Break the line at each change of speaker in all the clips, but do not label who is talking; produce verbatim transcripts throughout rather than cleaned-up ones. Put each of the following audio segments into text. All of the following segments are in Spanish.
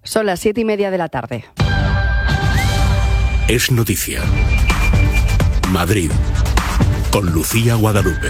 Son las siete y media de la tarde.
Es noticia. Madrid, con Lucía Guadalupe.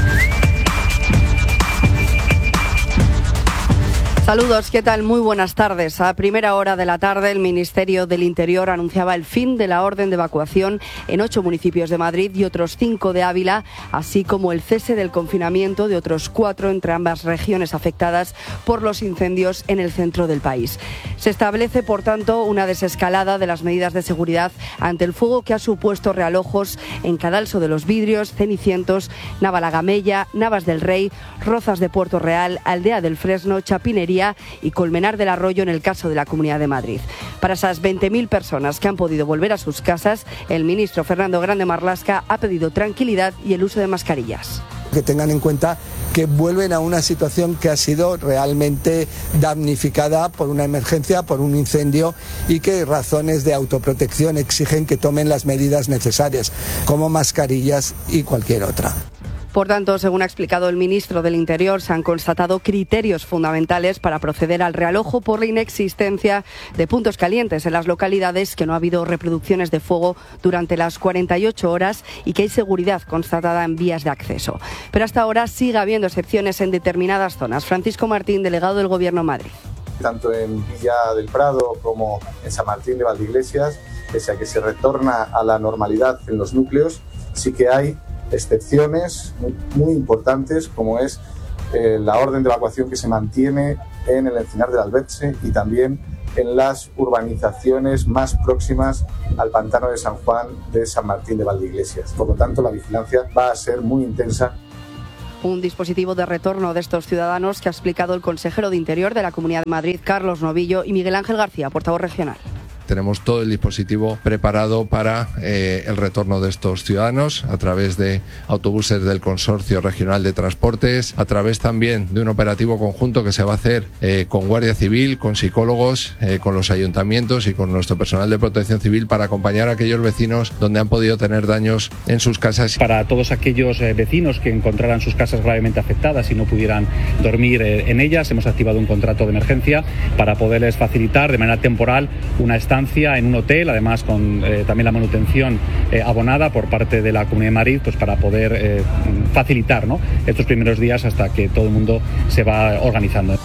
Saludos, ¿qué tal? Muy buenas tardes. A primera hora de la tarde, el Ministerio del Interior anunciaba el fin de la orden de evacuación en ocho municipios de Madrid y otros cinco de Ávila, así como el cese del confinamiento de otros cuatro entre ambas regiones afectadas por los incendios en el centro del país. Se establece, por tanto, una desescalada de las medidas de seguridad ante el fuego que ha supuesto realojos en Cadalso de los Vidrios, Cenicientos, Navalagamella, Navas del Rey, Rozas de Puerto Real, Aldea del Fresno, Chapinería y Colmenar del Arroyo en el caso de la Comunidad de Madrid. Para esas veinte mil personas que han podido volver a sus casas, el ministro Fernando Grande Marlaska ha pedido tranquilidad y el uso de mascarillas.
Que tengan en cuenta que vuelven a una situación que ha sido realmente damnificada por una emergencia, por un incendio, y que razones de autoprotección exigen que tomen las medidas necesarias, como mascarillas y cualquier otra.
Por tanto, según ha explicado el ministro del Interior, se han constatado criterios fundamentales para proceder al realojo por la inexistencia de puntos calientes en las localidades, que no ha habido reproducciones de fuego durante las cuarenta y ocho horas y que hay seguridad constatada en vías de acceso. Pero hasta ahora sigue habiendo excepciones en determinadas zonas. Francisco Martín, delegado del Gobierno en Madrid.
Tanto en Villa del Prado como en San Martín de Valdeiglesias, pese a que se retorna a la normalidad en los núcleos, sí que hay excepciones muy, muy importantes, como es eh, la orden de evacuación que se mantiene en el Encinar del Alberche y también en las urbanizaciones más próximas al pantano de San Juan de San Martín de Valdeiglesias. Por lo tanto, la vigilancia va a ser muy intensa.
Un dispositivo de retorno de estos ciudadanos que ha explicado el consejero de Interior de la Comunidad de Madrid, Carlos Novillo, y Miguel Ángel García, portavoz regional.
Tenemos todo el dispositivo preparado para eh, el retorno de estos ciudadanos a través de autobuses del Consorcio Regional de Transportes, a través también de un operativo conjunto que se va a hacer eh, con Guardia Civil, con psicólogos, eh, con los ayuntamientos y con nuestro personal de protección civil para acompañar a aquellos vecinos donde han podido tener daños en sus casas.
Para todos aquellos eh, vecinos que encontraran sus casas gravemente afectadas y no pudieran dormir eh, en ellas, hemos activado un contrato de emergencia para poderles facilitar de manera temporal una estancia en un hotel, además con eh, también la manutención eh, abonada por parte de la Comunidad de Madrid, pues para poder eh, facilitar, ¿no?, estos primeros días hasta que todo el mundo se va organizando.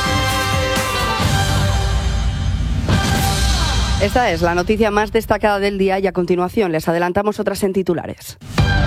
Esta es la noticia más destacada del día y a continuación les adelantamos otras en titulares.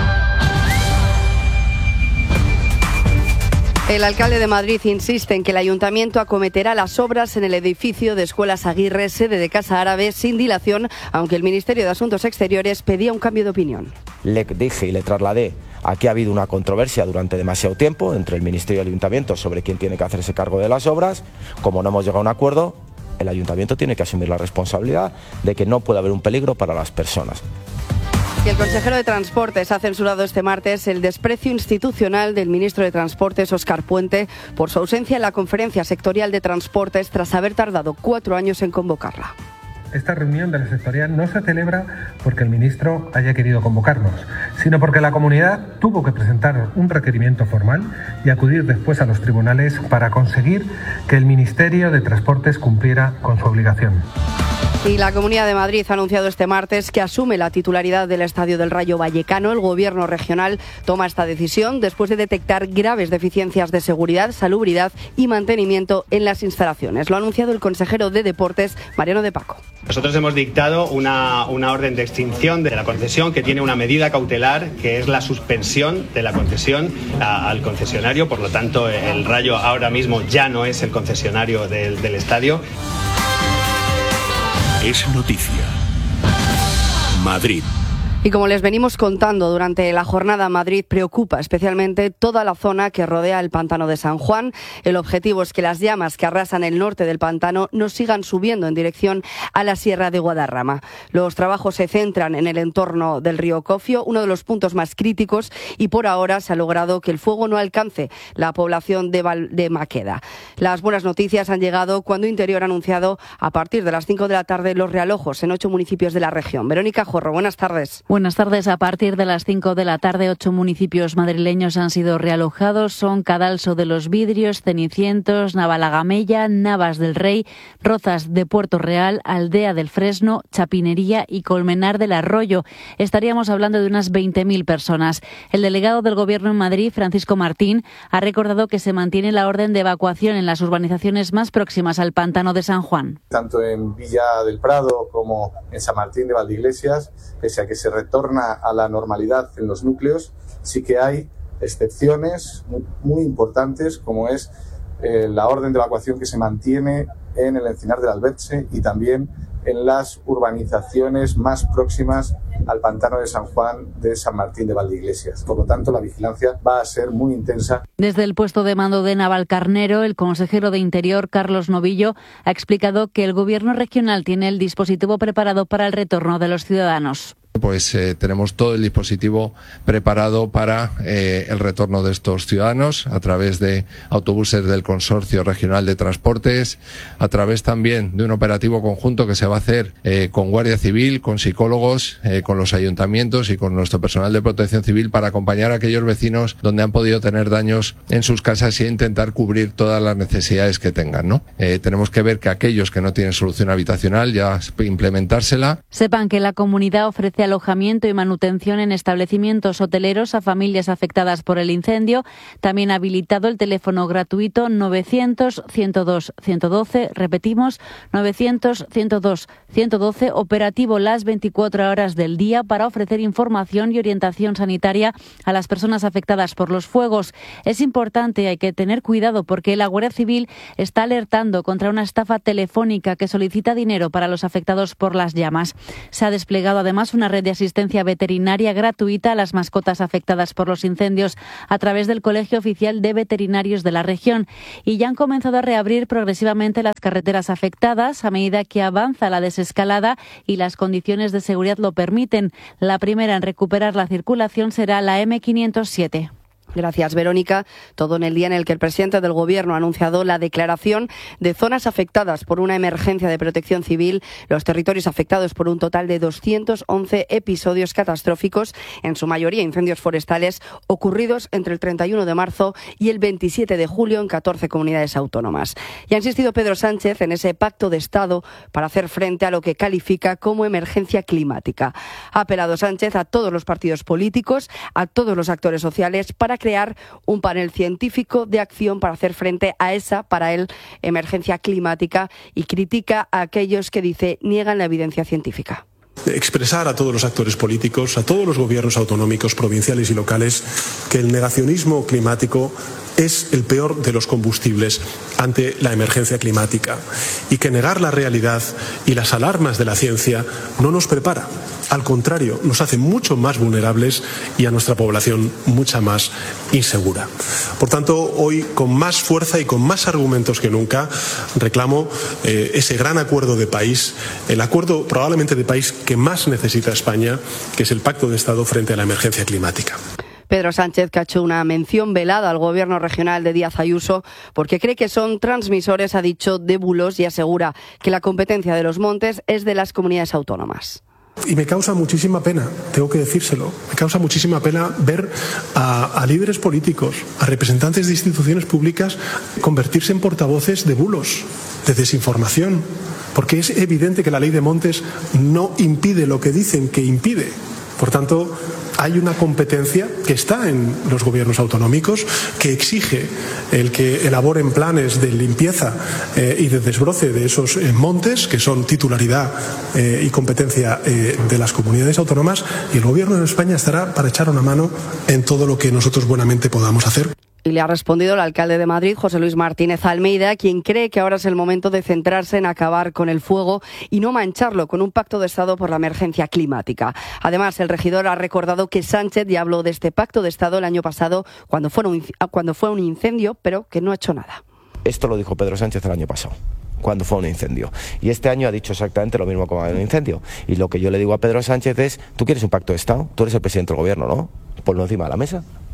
El alcalde de Madrid insiste en que el ayuntamiento acometerá las obras en el edificio de Escuelas Aguirre, sede de Casa Árabe, sin dilación, aunque el Ministerio de Asuntos Exteriores pedía un cambio de opinión.
Le dije y le trasladé a que ha habido una controversia durante demasiado tiempo entre el Ministerio y el ayuntamiento sobre quién tiene que hacerse cargo de las obras. Como no hemos llegado a un acuerdo, el ayuntamiento tiene que asumir la responsabilidad de que no puede haber un peligro para las personas.
Y el consejero de Transportes ha censurado este martes el desprecio institucional del ministro de Transportes, Óscar Puente, por su ausencia en la conferencia sectorial de Transportes tras haber tardado cuatro años en convocarla.
Esta reunión de la sectorial no se celebra porque el ministro haya querido convocarnos, sino porque la comunidad tuvo que presentar un requerimiento formal y acudir después a los tribunales para conseguir que el Ministerio de Transportes cumpliera con su obligación.
Y la Comunidad de Madrid ha anunciado este martes que asume la titularidad del Estadio del Rayo Vallecano. El Gobierno regional toma esta decisión después de detectar graves deficiencias de seguridad, salubridad y mantenimiento en las instalaciones. Lo ha anunciado el consejero de Deportes, Mariano de Paco.
Nosotros hemos dictado una, una orden de extinción de la concesión que tiene una medida cautelar, que es la suspensión de la concesión a, al concesionario. Por lo tanto, el Rayo ahora mismo ya no es el concesionario del, del estadio.
Es noticia. Madrid.
Y como les venimos contando durante la jornada, Madrid preocupa especialmente toda la zona que rodea el pantano de San Juan. El objetivo es que las llamas que arrasan el norte del pantano no sigan subiendo en dirección a la Sierra de Guadarrama. Los trabajos se centran en el entorno del río Cofio, uno de los puntos más críticos, y por ahora se ha logrado que el fuego no alcance la población de, Val- de Maqueda. Las buenas noticias han llegado cuando Interior ha anunciado a partir de las cinco de la tarde los realojos en ocho municipios de la región. Verónica Jorro, buenas tardes.
Buenas tardes. A partir de las cinco de la tarde, ocho municipios madrileños han sido realojados. Son Cadalso de los Vidrios, Cenicientos, Navalagamella, Navas del Rey, Rozas de Puerto Real, Aldea del Fresno, Chapinería y Colmenar del Arroyo. Estaríamos hablando de unas veinte mil personas. El delegado del Gobierno en Madrid, Francisco Martín, ha recordado que se mantiene la orden de evacuación en las urbanizaciones más próximas al pantano de San Juan.
Tanto en Villa del Prado como en San Martín de Valdeiglesias, pese a que se retorna a la normalidad en los núcleos, sí que hay excepciones muy, muy importantes, como es eh, la orden de evacuación que se mantiene en el Encinar del Alberche y también en las urbanizaciones más próximas al pantano de San Juan de San Martín de Valdeiglesias. Por lo tanto, la vigilancia va a ser muy intensa.
Desde el puesto de mando de Navalcarnero, el consejero de Interior, Carlos Novillo, ha explicado que el Gobierno regional tiene el dispositivo preparado para el retorno de los ciudadanos.
Pues eh, tenemos todo el dispositivo preparado para eh, el retorno de estos ciudadanos a través de autobuses del Consorcio Regional de Transportes, a través también de un operativo conjunto que se va a hacer eh, con Guardia Civil, con psicólogos, eh, con los ayuntamientos y con nuestro personal de protección civil para acompañar a aquellos vecinos donde han podido tener daños en sus casas y intentar cubrir todas las necesidades que tengan, ¿no? Eh, tenemos que ver que aquellos que no tienen solución habitacional ya implementársela.
Sepan que la comunidad ofrece alojamiento y manutención en establecimientos hoteleros a familias afectadas por el incendio. También ha habilitado el teléfono gratuito novecientos, ciento dos, ciento doce, repetimos, novecientos, ciento dos, ciento doce, operativo las veinticuatro horas del día para ofrecer información y orientación sanitaria a las personas afectadas por los fuegos. Es importante, hay que tener cuidado porque la Guardia Civil está alertando contra una estafa telefónica que solicita dinero para los afectados por las llamas. Se ha desplegado además una red de asistencia veterinaria gratuita a las mascotas afectadas por los incendios a través del Colegio Oficial de Veterinarios de la región y ya han comenzado a reabrir progresivamente las carreteras afectadas a medida que avanza la desescalada y las condiciones de seguridad lo permiten. La primera en recuperar la circulación será la eme quinientos siete.
Gracias, Verónica. Todo en el día en el que el presidente del Gobierno ha anunciado la declaración de zonas afectadas por una emergencia de protección civil, los territorios afectados por un total de doscientos once episodios catastróficos, en su mayoría incendios forestales, ocurridos entre el treinta y uno de marzo y el veintisiete de julio en catorce comunidades autónomas. Y ha insistido Pedro Sánchez en ese pacto de Estado para hacer frente a lo que califica como emergencia climática. Ha apelado Sánchez a todos los partidos políticos, a todos los actores sociales, para crear un panel científico de acción para hacer frente a esa, para él, emergencia climática, y critica a aquellos que, dice, niegan la evidencia científica.
Expresar a todos los actores políticos, a todos los gobiernos autonómicos, provinciales y locales, que el negacionismo climático es el peor de los combustibles ante la emergencia climática y que negar la realidad y las alarmas de la ciencia no nos prepara. Al contrario, nos hace mucho más vulnerables y a nuestra población mucha más insegura. Por tanto, hoy, con más fuerza y con más argumentos que nunca, reclamo eh, ese gran acuerdo de país, el acuerdo probablemente de país que más necesita España, que es el Pacto de Estado frente a la emergencia climática.
Pedro Sánchez, que ha hecho una mención velada al Gobierno regional de Díaz Ayuso porque cree que son transmisores, ha dicho, de bulos, y asegura que la competencia de los montes es de las comunidades autónomas.
Y me causa muchísima pena, tengo que decírselo, me causa muchísima pena ver a, a líderes políticos, a representantes de instituciones públicas convertirse en portavoces de bulos, de desinformación, porque es evidente que la ley de montes no impide lo que dicen que impide. Por tanto, hay una competencia que está en los gobiernos autonómicos que exige el que elaboren planes de limpieza eh, y de desbroce de esos eh, montes, que son titularidad eh, y competencia eh, de las comunidades autónomas, y el Gobierno de España estará para echar una mano en todo lo que nosotros buenamente podamos hacer.
Y le ha respondido el alcalde de Madrid, José Luis Martínez Almeida, quien cree que ahora es el momento de centrarse en acabar con el fuego y no mancharlo con un pacto de Estado por la emergencia climática. Además, el regidor ha recordado que Sánchez ya habló de este pacto de Estado el año pasado cuando fue un, cuando fue un incendio, pero que no ha hecho nada.
Esto lo dijo Pedro Sánchez el año pasado, cuando fue un incendio. Y este año ha dicho exactamente lo mismo como un incendio. Y lo que yo le digo a Pedro Sánchez es, ¿tú quieres un pacto de Estado? Tú eres el presidente del Gobierno, ¿no? Ponlo encima de la mesa.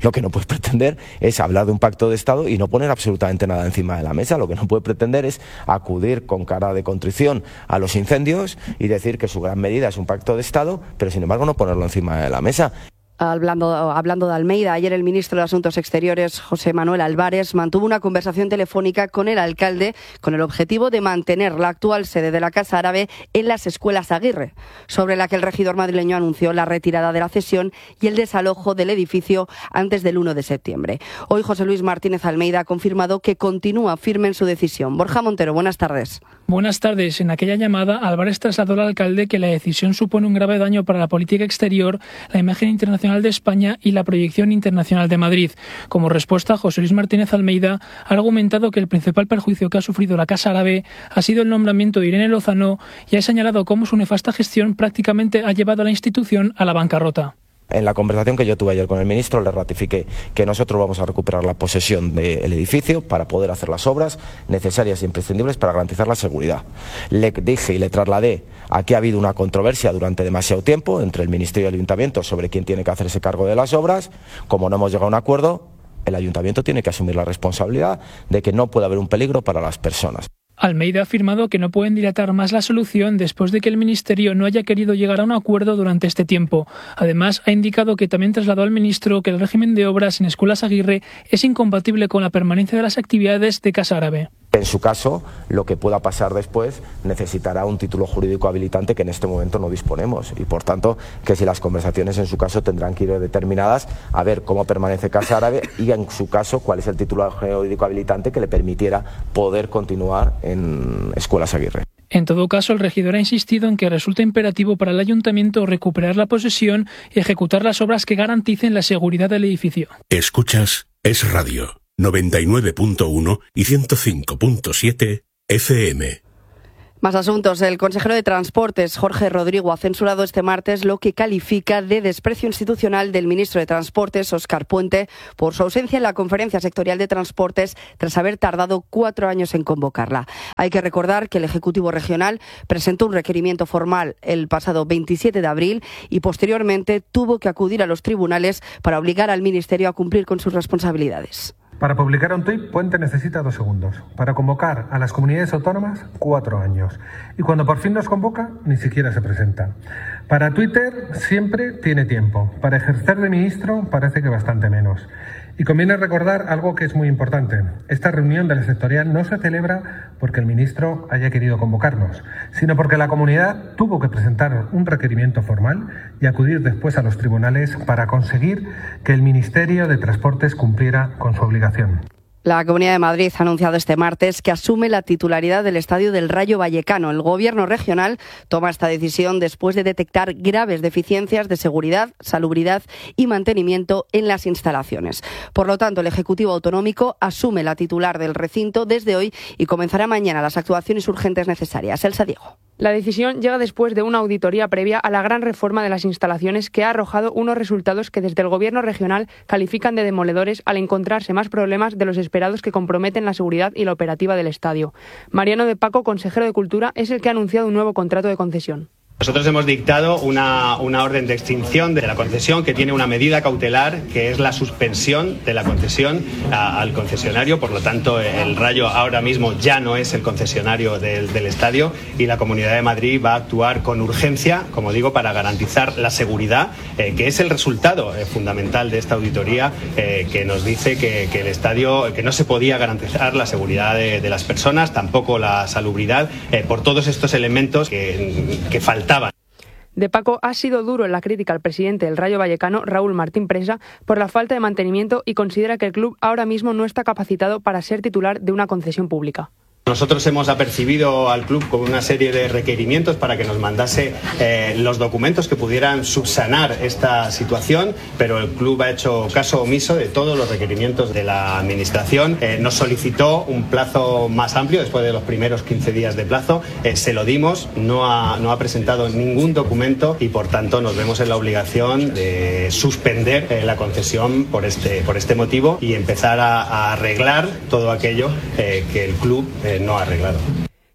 Lo que no puedes pretender es hablar de un pacto de Estado y no poner absolutamente nada encima de la mesa. Lo que no puede pretender es acudir con cara de contrición a los incendios y decir que su gran medida es un pacto de Estado, pero sin embargo no ponerlo encima de la mesa.
Hablando, hablando de Almeida, ayer el ministro de Asuntos Exteriores, José Manuel Álvarez, mantuvo una conversación telefónica con el alcalde con el objetivo de mantener la actual sede de la Casa Árabe en las Escuelas Aguirre, sobre la que el regidor madrileño anunció la retirada de la cesión y el desalojo del edificio antes del uno de septiembre. Hoy José Luis Martínez Almeida ha confirmado que continúa firme en su decisión. Borja Montero, buenas tardes.
Buenas tardes. En aquella llamada, Álvarez trasladó al alcalde que la decisión supone un grave daño para la política exterior, la imagen internacional de España y la proyección internacional de Madrid. Como respuesta, José Luis Martínez Almeida ha argumentado que el principal perjuicio que ha sufrido la Casa Árabe ha sido el nombramiento de Irene Lozano y ha señalado cómo su nefasta gestión prácticamente ha llevado a la institución a la bancarrota.
En la conversación que yo tuve ayer con el ministro le ratifiqué que nosotros vamos a recuperar la posesión del edificio para poder hacer las obras necesarias e imprescindibles para garantizar la seguridad. Le dije y le trasladé a que ha habido una controversia durante demasiado tiempo entre el Ministerio y el Ayuntamiento sobre quién tiene que hacerse cargo de las obras. Como no hemos llegado a un acuerdo, el Ayuntamiento tiene que asumir la responsabilidad de que no puede haber un peligro para las personas.
Almeida ha afirmado que no pueden dilatar más la solución después de que el Ministerio no haya querido llegar a un acuerdo durante este tiempo. Además, ha indicado que también trasladó al ministro que el régimen de obras en Escuelas Aguirre es incompatible con la permanencia de las actividades de Casa Árabe.
En su caso, lo que pueda pasar después necesitará un título jurídico habilitante que en este momento no disponemos y, por tanto, que si las conversaciones en su caso tendrán que ir determinadas a ver cómo permanece Casa Árabe y, en su caso, cuál es el título jurídico habilitante que le permitiera poder continuar en Escuelas Aguirre.
En todo caso, el regidor ha insistido en que resulta imperativo para el ayuntamiento recuperar la posesión y ejecutar las obras que garanticen la seguridad del edificio.
Escuchas Es Radio, noventa y nueve punto uno y ciento cinco punto siete F M.
Más asuntos. El consejero de Transportes, Jorge Rodrigo, ha censurado este martes lo que califica de desprecio institucional del ministro de Transportes, Óscar Puente, por su ausencia en la Conferencia Sectorial de Transportes tras haber tardado cuatro años en convocarla. Hay que recordar que el Ejecutivo Regional presentó un requerimiento formal el pasado veintisiete de abril y posteriormente tuvo que acudir a los tribunales para obligar al Ministerio a cumplir con sus responsabilidades.
Para publicar un tuit, Puente necesita dos segundos. Para convocar a las comunidades autónomas, cuatro años. Y cuando por fin nos convoca, ni siquiera se presenta. Para Twitter siempre tiene tiempo. Para ejercer de ministro parece que bastante menos. Y conviene recordar algo que es muy importante. Esta reunión de la sectorial no se celebra porque el ministro haya querido convocarnos, sino porque la comunidad tuvo que presentar un requerimiento formal y acudir después a los tribunales para conseguir que el Ministerio de Transportes cumpliera con su obligación.
La Comunidad de Madrid ha anunciado este martes que asume la titularidad del Estadio del Rayo Vallecano. El Gobierno regional toma esta decisión después de detectar graves deficiencias de seguridad, salubridad y mantenimiento en las instalaciones. Por lo tanto, el Ejecutivo Autonómico asume la titular del recinto desde hoy y comenzará mañana las actuaciones urgentes necesarias. Elsa Diego.
La decisión llega después de una auditoría previa a la gran reforma de las instalaciones que ha arrojado unos resultados que desde el Gobierno regional califican de demoledores al encontrarse más problemas de los esperados que comprometen la seguridad y la operativa del estadio. Mariano de Paco, consejero de Cultura, es el que ha anunciado un nuevo contrato de concesión.
Nosotros hemos dictado una, una orden de extinción de la concesión que tiene una medida cautelar que es la suspensión de la concesión a, al concesionario. Por lo tanto, el Rayo ahora mismo ya no es el concesionario del, del estadio y la Comunidad de Madrid va a actuar con urgencia, como digo, para garantizar la seguridad, eh, que es el resultado eh, fundamental de esta auditoría eh, que nos dice que, que el estadio, que no se podía garantizar la seguridad de, de las personas, tampoco la salubridad, eh, por todos estos elementos que, que faltan.
De Paco ha sido duro en la crítica al presidente del Rayo Vallecano, Raúl Martín Presa, por la falta de mantenimiento y considera que el club ahora mismo no está capacitado para ser titular de una concesión pública.
Nosotros hemos apercibido al club con una serie de requerimientos para que nos mandase eh, los documentos que pudieran subsanar esta situación, pero el club ha hecho caso omiso de todos los requerimientos de la administración. Eh, nos solicitó un plazo más amplio después de los primeros quince días de plazo. Eh, se lo dimos, no ha, no ha presentado ningún documento y por tanto nos vemos en la obligación de suspender eh, la concesión por este, por este motivo y empezar a, a arreglar todo aquello eh, que el club eh, no ha arreglado.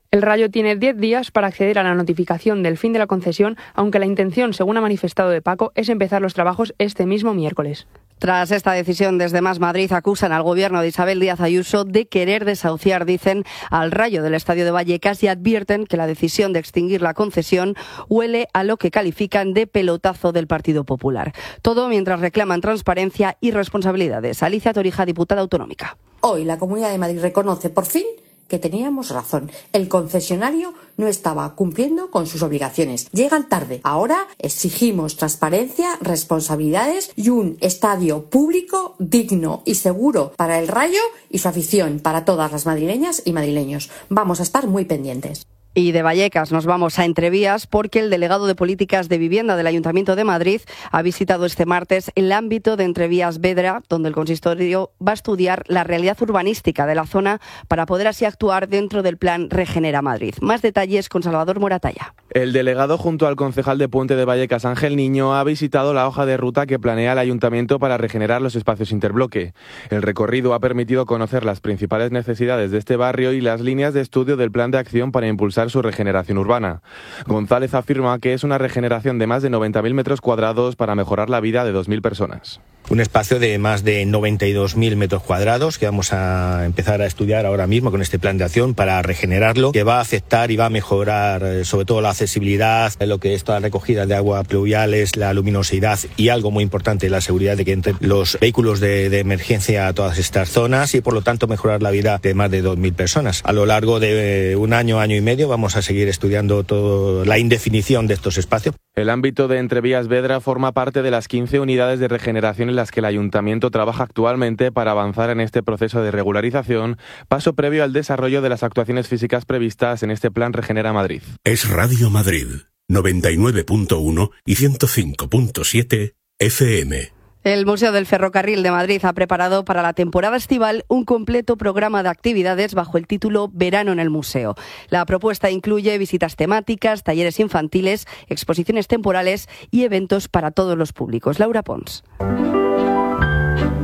El Rayo tiene diez días para acceder a la notificación del fin de la concesión, aunque la intención, según ha manifestado de Paco, es empezar los trabajos este mismo miércoles.
Tras esta decisión, desde Más Madrid acusan al gobierno de Isabel Díaz Ayuso de querer desahuciar, dicen, al Rayo del Estadio de Vallecas y advierten que la decisión de extinguir la concesión huele a lo que califican de pelotazo del Partido Popular. Todo mientras reclaman transparencia y responsabilidades. Alicia Torija, diputada autonómica.
Hoy la Comunidad de Madrid reconoce por fin que teníamos razón. El concesionario no estaba cumpliendo con sus obligaciones. Llegan tarde. Ahora exigimos transparencia, responsabilidades y un estadio público, digno y seguro para el Rayo y su afición, para todas las madrileñas y madrileños. Vamos a estar muy pendientes.
Y de Vallecas nos vamos a Entrevías porque el delegado de Políticas de Vivienda del Ayuntamiento de Madrid ha visitado este martes el ámbito de Entrevías Vedra, donde el consistorio va a estudiar la realidad urbanística de la zona para poder así actuar dentro del plan Regenera Madrid. Más detalles con Salvador Moratalla.
El delegado, junto al concejal de Puente de Vallecas, Ángel Niño, ha visitado la hoja de ruta que planea el Ayuntamiento para regenerar los espacios interbloque. El recorrido ha permitido conocer las principales necesidades de este barrio y las líneas de estudio del plan de acción para impulsar su regeneración urbana. González afirma que es una regeneración de más de noventa mil metros cuadrados para mejorar la vida de dos mil personas.
Un espacio de más de noventa y dos mil metros cuadrados que vamos a empezar a estudiar ahora mismo con este plan de acción para regenerarlo, que va a afectar y va a mejorar eh, sobre todo la accesibilidad, lo que es toda la recogida de agua pluviales, la luminosidad y algo muy importante, la seguridad de que entren los vehículos de, de emergencia a todas estas zonas y por lo tanto mejorar la vida de más de dos mil personas. A lo largo de eh, un año, año y medio vamos a seguir estudiando toda la indefinición de estos espacios.
El ámbito de Entrevías Vedra forma parte de las quince unidades de regeneración en las que el Ayuntamiento trabaja actualmente para avanzar en este proceso de regularización, paso previo al desarrollo de las actuaciones físicas previstas en este plan Regenera Madrid.
Es Radio Madrid, noventa y nueve punto uno y ciento cinco punto siete F M.
El Museo del Ferrocarril de Madrid ha preparado para la temporada estival un completo programa de actividades bajo el título Verano en el Museo. La propuesta incluye visitas temáticas, talleres infantiles, exposiciones temporales y eventos para todos los públicos. Laura Pons.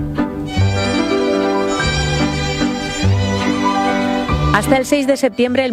Hasta el seis de septiembre, el